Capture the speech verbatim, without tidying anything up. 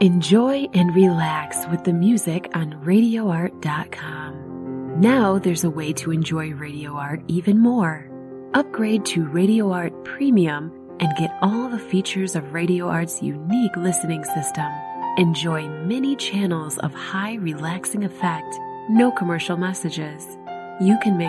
Enjoy and relax with the music on radio art dot com. Now there's a way to enjoy Radio Art even more. Upgrade to Radio Art Premium and get all the features of Radio Art's unique listening system. Enjoy many channels of high relaxing effect, no commercial messages. You can make